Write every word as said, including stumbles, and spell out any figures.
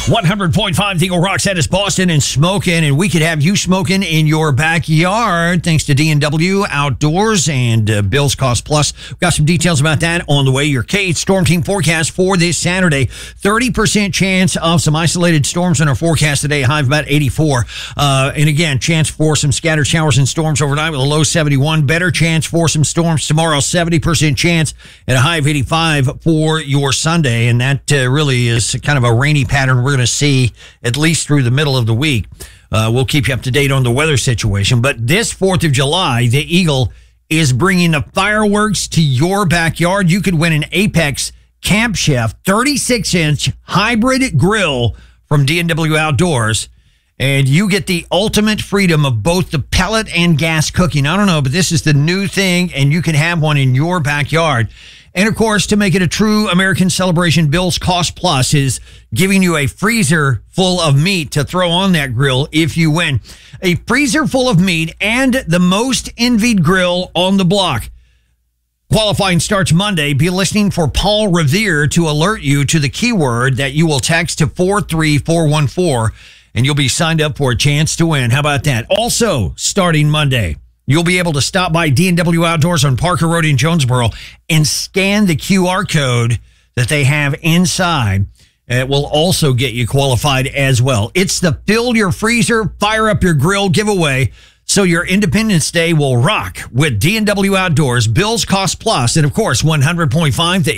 one hundred point five The Eagle Rock Center, Boston, and smoking, and we could have you smoking in your backyard thanks to D and W Outdoors and uh, Bill's Cost Plus. We've got some details about that on the way. Your K eight Storm Team forecast for this Saturday. thirty percent chance of some isolated storms in our forecast today, high of about eighty-four. Uh, and again, chance for some scattered showers and storms overnight with a low seventy-one. Better chance for some storms tomorrow, seventy percent chance at a high of eighty-five for your Sunday. And that uh, really is kind of a rainy pattern we're going to see at least through the middle of the week. Uh, we'll keep you up to date on the weather situation. But this fourth of July, the Eagle is bringing the fireworks to your backyard. You could win an Apex Camp Chef thirty-six inch hybrid grill from D and W Outdoors. And you get the ultimate freedom of both the pellet and gas cooking. I don't know, but this is the new thing, and you can have one in your backyard. And, of course, to make it a true American celebration, Bill's Cost Plus is giving you a freezer full of meat to throw on that grill if you win. A freezer full of meat and the most envied grill on the block. Qualifying starts Monday. Be listening for Paul Revere to alert you to the keyword that you will text to four three four one four, and you'll be signed up for a chance to win. How about that? Also, starting Monday, you'll be able to stop by D and W Outdoors on Parker Road in Jonesboro and scan the Q R code that they have inside. It will also get you qualified as well. It's the Fill Your Freezer, Fire Up Your Grill giveaway, so your Independence Day will rock with D and W Outdoors, Bill's Cost Plus, and, of course, one hundred point five The